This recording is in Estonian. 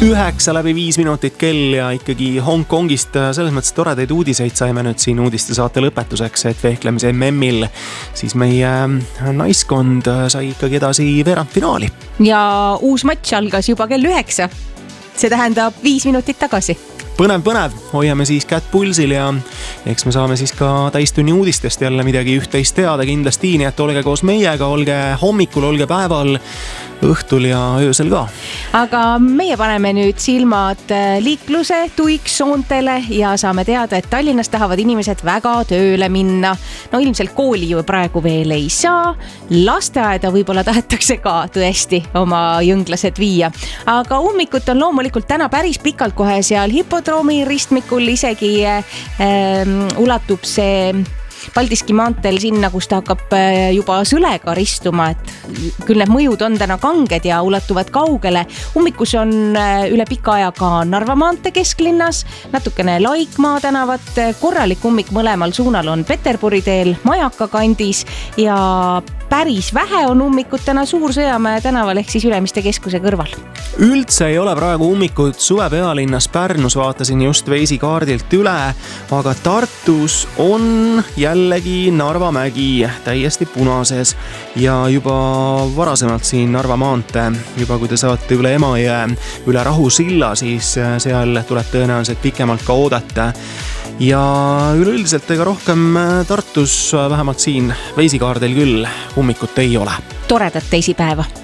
9:05 kell ja ikkagi Hongkongist selles mõttes toredaid uudiseid saime nüüd siin uudiste saate lõpetuseks, et vehklemise MM-il siis meie naiskond sai ikkagi edasi veerandfinaali. Ja uus matš algas juba kell 9. See tähendab 5 minutit tagasi. Põnev, hoiame siis kätt pulsil ja eks me saame siis ka täistunni uudistest jälle midagi üht-teist teada kindlasti, nii et olge koos meiega, olge hommikul, olge päeval, õhtul ja öösel ka. Aga meie paneme nüüd silmad liikluse tuiksoontele ja saame teada, et Tallinnas tahavad inimesed väga tööle minna. No ilmselt kooli ju praegu veel ei saa, lasteaeda võib-olla tahetakse ka tõesti oma jõnglased viia. Aga ummikut on loomulikult täna päris pikalt kohe seal hipodroomi ristmikul, isegi ulatub see Paldiski maanteel sinna, kus ta hakkab juba Sõlega ristuma, et küll need mõjud on täna kanged ja ulatuvad kaugele. Ummikus on üle pika aja ka Narva maantee kesklinnas, natukene Laikmaa tänavat, korralik ummik mõlemal suunal on Peterburi teel, Majaka kandis ja päris vähe on ummikut täna Suur-Sõjamäe tänaval ehk siis Ülemiste keskuse kõrval. Üldse ei ole praegu ummikut suve pealinnas Pärnus, vaatasin just Veisi kaardilt üle, aga Tartus on jällegi Narva mägi täiesti punases ja juba varasemalt siin Narva maantee, juba kui te saate üle Emajõe, üle Rahu silla, siis seal tuleb tõenäoliselt pikemalt ka oodata. Ja üleüldiselt ega rohkem Tartus, vähemalt siin Veisi kaardil küll ummikut ei ole. Toredat teisipäeva!